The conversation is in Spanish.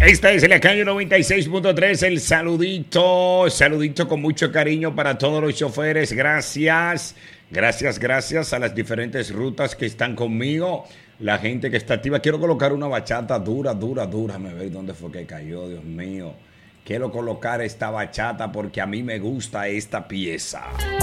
Esta es la calle 96.3, el saludito con mucho cariño para todos los choferes. Gracias a las diferentes rutas que están conmigo, la gente que está activa. Quiero colocar una bachata dura. Déjame ver dónde fue que cayó, Dios mío. Quiero colocar esta bachata porque a mí me gusta esta pieza.